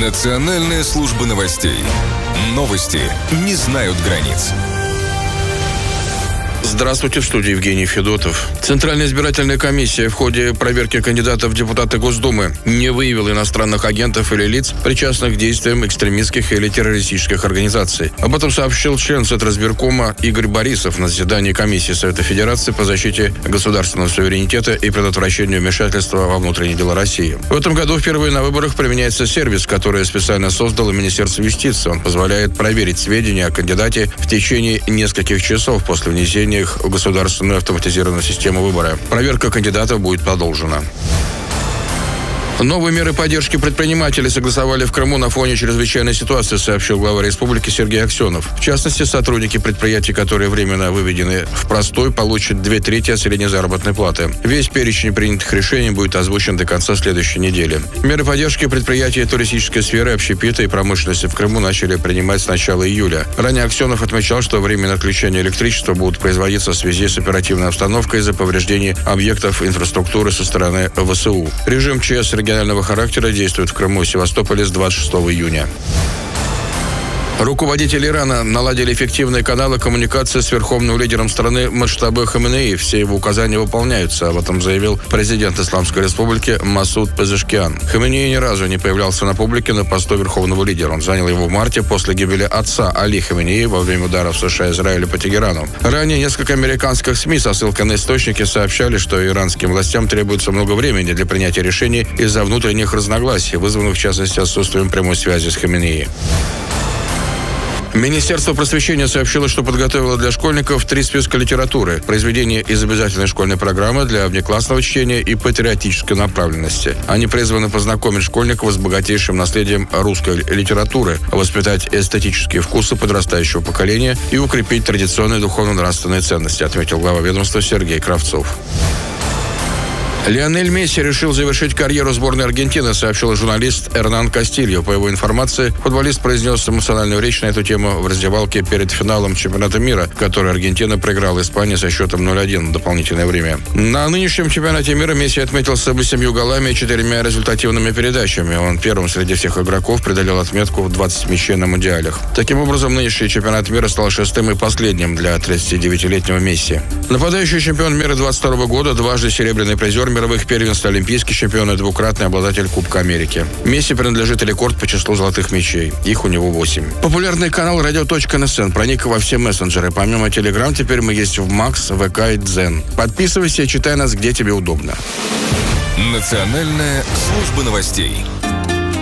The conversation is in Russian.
Национальная служба новостей. Новости не знают границ. Здравствуйте, в студии Евгений Федотов. Центральная избирательная комиссия в ходе проверки кандидатов в депутаты Госдумы не выявила иностранных агентов или лиц, причастных к действиям экстремистских или террористических организаций. Об этом сообщил член Центризбиркома Игорь Борисов на заседании комиссии Совета Федерации по защите государственного суверенитета и предотвращению вмешательства во внутренние дела России. В этом году впервые на выборах применяется сервис, который специально создало Министерство юстиции. Он позволяет проверить сведения о кандидате в течение нескольких часов после внесения их в государственную автоматизированную систему выбора. Проверка кандидатов будет продолжена. Новые меры поддержки предпринимателей согласовали в Крыму на фоне чрезвычайной ситуации, сообщил глава республики Сергей Аксенов. В частности, сотрудники предприятий, которые временно выведены в простой, получат 2/3 от средней заработной платы. Весь перечень принятых решений будет озвучен до конца следующей недели. Меры поддержки предприятий туристической сферы, общепита и промышленности в Крыму начали принимать с начала июля. Ранее Аксенов отмечал, что временное отключение электричества будут производиться в связи с оперативной обстановкой из-за повреждений объектов инфраструктуры со стороны ВСУ. Режим ЧС регионального характера действует в Крыму и Севастополе с 26 июня. Руководители Ирана наладили эффективные каналы коммуникации с верховным лидером страны Муджтаба Хаминеи. Все его указания выполняются. Об этом заявил президент Исламской Республики Масуд Пезешкиан. Хаминеи ни разу не появлялся на публике на посту верховного лидера. Он занял его в марте после гибели отца Али Хаминеи во время ударов США и Израиля по Тегерану. Ранее несколько американских СМИ со ссылкой на источники сообщали, что иранским властям требуется много времени для принятия решений из-за внутренних разногласий, вызванных в частности отсутствием прямой связи с Хаминеи. Министерство просвещения сообщило, что подготовило для школьников 3 списка литературы. Произведения из обязательной школьной программы для внеклассного чтения и патриотической направленности. Они призваны познакомить школьников с богатейшим наследием русской литературы, воспитать эстетические вкусы подрастающего поколения и укрепить традиционные духовно-нравственные ценности, отметил глава ведомства Сергей Кравцов. Лионель Месси решил завершить карьеру сборной Аргентины, сообщил журналист Эрнан Кастильо. По его информации, футболист произнес эмоциональную речь на эту тему в раздевалке перед финалом чемпионата мира, который Аргентина проиграла Испании со счетом 0-1 в дополнительное время. На нынешнем чемпионате мира Месси отметился 8 голами и 4 результативными передачами. Он первым среди всех игроков преодолел отметку в 20 мячей на мундиалях. Таким образом, нынешний чемпионат мира стал 6-м и последним для 39-летнего Месси. Нападающий чемпион мира 22 года, дважды серебряный призер мировых первенств, олимпийский чемпион и двукратный обладатель Кубка Америки. Месси принадлежит рекорд по числу золотых мячей. Их у него 8. Популярный канал Radio.NSN проник во все мессенджеры. Помимо Telegram, теперь мы есть в Макс, ВК и Дзен. Подписывайся и читай нас, где тебе удобно. Национальная служба новостей.